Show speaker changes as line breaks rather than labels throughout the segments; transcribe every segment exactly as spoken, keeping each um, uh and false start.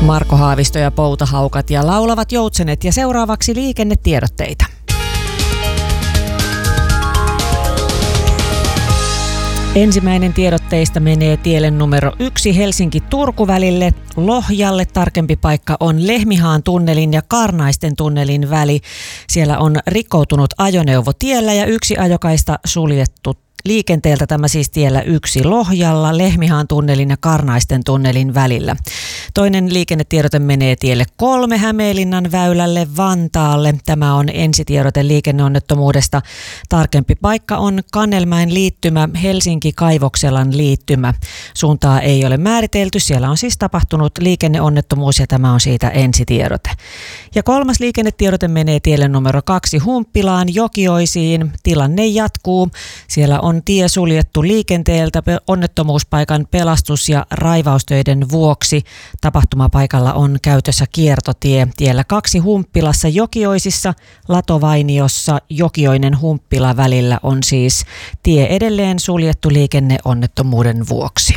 Marko Haavisto ja Poutahaukat ja laulavat joutsenet, ja seuraavaksi liikennetiedotteita. Ensimmäinen tiedotteista menee tielle numero yksi Helsinki-Turku-välille. Lohjalle tarkempi paikka on Lehmihaan tunnelin ja Karnaisten tunnelin väli. Siellä on rikkoutunut ajoneuvo tiellä ja yksi ajokaista suljettu liikenteeltä, tämä siis tiellä yksi Lohjalla, Lehmihaan tunnelin ja Karnaisten tunnelin välillä. Toinen liikennetiedote menee tielle kolme Hämeenlinnan väylälle Vantaalle. Tämä on ensitiedote liikenneonnettomuudesta. Tarkempi paikka on Kannelmäen liittymä, Helsinki-Kaivokselan liittymä. Suuntaa ei ole määritelty. Siellä on siis tapahtunut liikenneonnettomuus ja tämä on siitä ensitiedote. Ja kolmas liikennetiedote menee tielle numero kaksi Humppilaan Jokioisiin. Tilanne jatkuu. Siellä on tie suljettu liikenteeltä onnettomuuspaikan pelastus- ja raivaustöiden vuoksi. Tapahtumapaikalla on käytössä kiertotie. Tiellä kaksi Humppilassa Jokioisissa, Latovainiossa Jokioinen Humppila välillä on siis tie edelleen suljettu liikenneonnettomuuden vuoksi.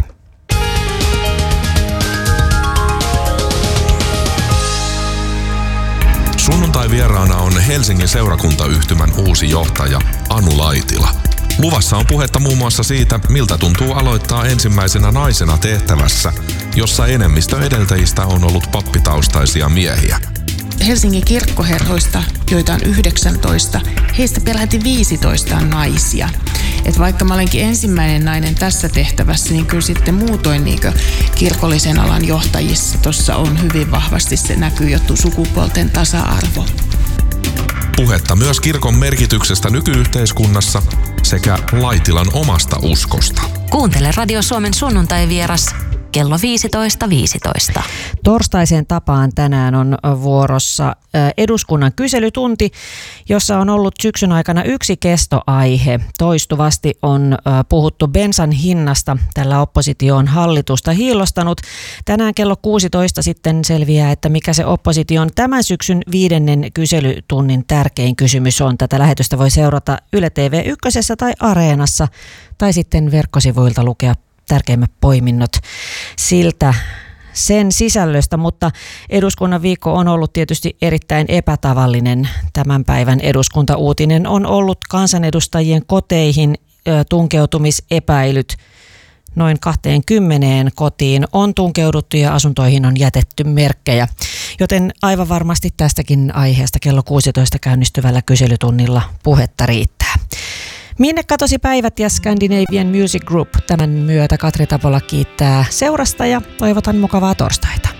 Sunnuntai vieraana on Helsingin seurakuntayhtymän uusi johtaja Anu Laitila. Luvassa on puhetta muun muassa siitä, miltä tuntuu aloittaa ensimmäisenä naisena tehtävässä, jossa enemmistö edeltäjistä on ollut pappitaustaisia miehiä.
Helsingin kirkkoherroista, joita on yhdeksäntoista, heistä peräti viisitoista on naisia. Et vaikka mä olenkin ensimmäinen nainen tässä tehtävässä, niin kyllä sitten muutoin niin kirkollisen alan johtajissa tuossa on hyvin vahvasti se näkyy jo sukupuolten tasa-arvo.
Puhetta myös kirkon merkityksestä nykyyhteiskunnassa sekä Laitilan omasta uskosta.
Kuuntele Radio Suomen sunnuntai-vieras kello viisitoista viisitoista.
Torstaiseen tapaan tänään on vuorossa eduskunnan kyselytunti, jossa on ollut syksyn aikana yksi kestoaihe. Toistuvasti on puhuttu bensan hinnasta. Tällä oppositio on hallitusta hiillostanut. Tänään kello kuusitoista sitten selviää, että mikä se opposition tämän syksyn viidennen kyselytunnin tärkein kysymys on. Tätä lähetystä voi seurata Yle T V ykkösessä tai Areenassa tai sitten verkkosivuilta lukea tärkeimmät poiminnot siltä sen sisällöstä, mutta eduskunnan viikko on ollut tietysti erittäin epätavallinen. Tämän päivän eduskuntauutinen on ollut kansanedustajien koteihin tunkeutumisepäilyt. Noin kaksikymmentä kotiin on tunkeuduttu ja asuntoihin on jätetty merkkejä. Joten aivan varmasti tästäkin aiheesta kello kuusitoista käynnistyvällä kyselytunnilla puhetta riittää. Minne katosi päivät ja Scandinavian Music Group? Tämän myötä Katri Tapola kiittää seurasta ja toivotan mukavaa torstaita.